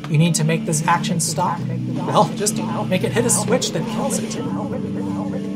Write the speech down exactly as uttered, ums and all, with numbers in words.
You need to make this action stop? Well, just, you know, make it hit a switch that kills it.